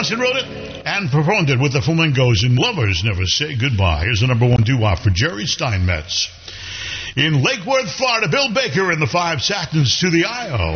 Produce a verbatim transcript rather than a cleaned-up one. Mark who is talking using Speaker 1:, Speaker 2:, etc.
Speaker 1: Dawson wrote it and performed it with the Flamingos in Lovers Never Say Goodbye. Here's the number one doo-wop for Jerry Steinmetz. In Lake Worth, Florida, Bill Baker and the Five Satins to the I O.